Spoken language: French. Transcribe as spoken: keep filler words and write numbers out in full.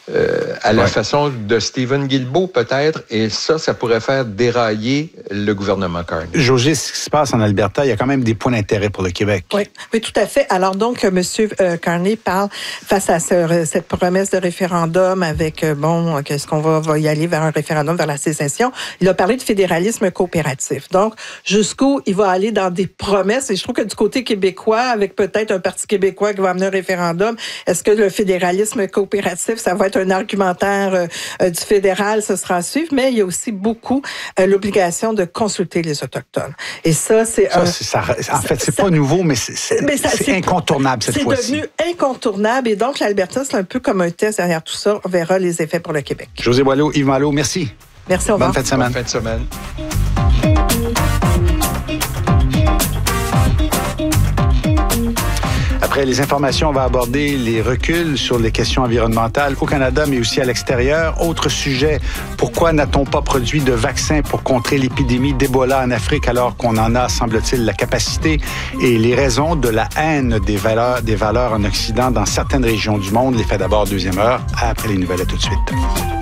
euh, à la ouais. façon de Stephen Guilbeault, peut-être, et ça, ça pourrait faire dérailler le gouvernement Carney. José, ce qui se passe en Alberta, il y a quand même des points d'intérêt pour le Québec. Oui, oui, tout à fait. Alors donc, M. Carney parle face à ce, cette promesse de référendum avec, bon, qu'est-ce qu'on va, va y aller vers un référendum vers la sécession. Il a parlé de fédéralisme coopératif. Donc, jusqu'où il va aller dans des promesses. Et je trouve que du côté québécois, avec peut-être un parti québécois qui va amener un référendum, est-ce que le fédéralisme coopératif, ça va être un argumentaire euh, du fédéral, ce sera à suivre, mais il y a aussi beaucoup euh, l'obligation de consulter les Autochtones. Et ça, c'est... Ça, un, c'est ça, en fait, c'est ça, pas nouveau, mais c'est, c'est, mais ça, c'est c'est incontournable cette fois-ci. C'est devenu incontournable. Et donc, l'Alberta, c'est un peu comme un test derrière tout ça. On verra les effets pour le Québec. José Boileau, Yves Malo, merci. Merci, au revoir. Bonne fin de semaine. Bonne fin de semaine. Après les informations, on va aborder les reculs sur les questions environnementales au Canada, mais aussi à l'extérieur. Autre sujet, pourquoi n'a-t-on pas produit de vaccin pour contrer l'épidémie d'Ebola en Afrique alors qu'on en a, semble-t-il, la capacité? Et les raisons de la haine des valeurs, des valeurs en Occident dans certaines régions du monde. Les faits d'abord, deuxième heure, après les nouvelles, à tout de suite.